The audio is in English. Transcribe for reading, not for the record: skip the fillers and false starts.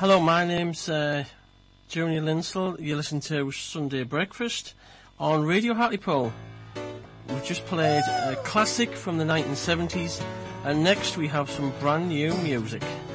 Hello, my name's Junior Linsell. You listen to Sunday Breakfast on Radio Hartlepool. We've just played a classic from the 1970s, and next we have some brand new music.